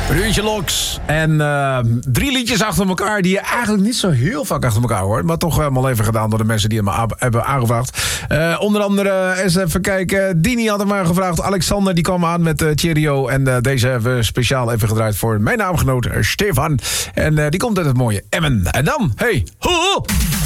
Ruudje Loks. En 3 liedjes achter elkaar die je eigenlijk niet zo heel vaak achter elkaar hoort. Maar toch helemaal even gedaan door de mensen die hem hebben aangevraagd. Onder andere, eens even kijken. Dini had hem gevraagd. Alexander die kwam aan met Cheerio. En deze hebben we speciaal even gedraaid voor mijn naamgenoot Stefan. En die komt uit het mooie Emmen. En dan, hey, ho!